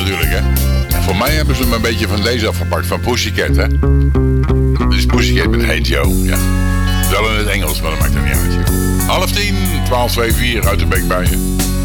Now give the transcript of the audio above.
natuurlijk, hè. En voor mij hebben ze hem een beetje van deze afgepakt, van Pussycat, hè. Dit is Pussycat met Hey Joe, ja. Wel in het Engels, maar dat maakt er niet uit, joh. 9:30, 12:24 uit de Beek bij je.